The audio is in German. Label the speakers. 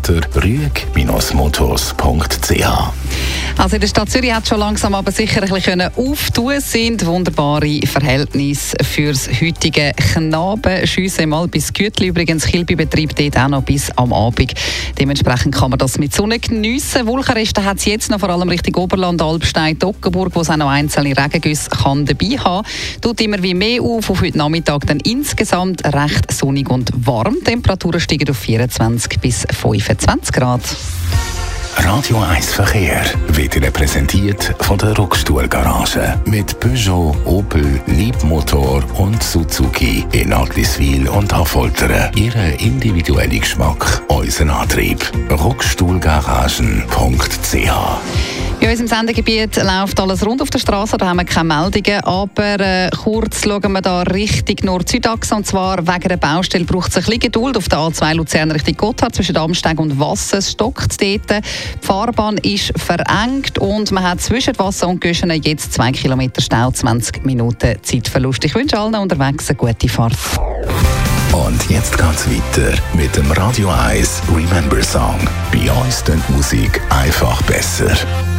Speaker 1: oder rüeg-motors.ch.
Speaker 2: Also in der Stadt Zürich hat es schon langsam aber sicher ein bisschen auftun. Es sind wunderbare Verhältnisse fürs heutige Knabenschiessen. Mal bis Gütli übrigens, Kilby-Betrieb dort auch noch bis am Abend. Dementsprechend kann man das mit Sonne geniessen. Wulchenreste hat es jetzt noch vor allem Richtung Oberland, Albstein, Toggenburg, wo es auch noch einzelne Regengüsse kann dabei haben. Tut immer wie mehr auf heute Nachmittag dann insgesamt recht sonnig und warm. Die Temperaturen steigen auf 24 bis 25 Grad.
Speaker 1: Radio 1 Verkehr wird Ihnen präsentiert von der Rockstuhl-Garage mit Peugeot, Opel, Leapmotor und Suzuki in Agliswil und Affoltern. Ihre individuelle Geschmack, unser Antrieb. Rockstuhlgaragen.ch.
Speaker 2: Bei uns im Sendegebiet läuft alles rund auf der Straße, da haben wir keine Meldungen. Aber kurz schauen wir da Richtung Nord-Südachse. Und zwar wegen der Baustelle braucht es ein bisschen Geduld. Auf der A2 Luzern Richtung Gotthard zwischen Amsteg und Wassen stockt es dort. Die Fahrbahn ist verengt und man hat zwischen Wassen und Göschenen jetzt 2 Kilometer Stau, 20 Minuten Zeitverlust. Ich wünsche allen unterwegs eine gute Fahrt.
Speaker 1: Und jetzt geht's weiter mit dem Radio 1 Remember Song. Bei uns klingt die Musik einfach besser.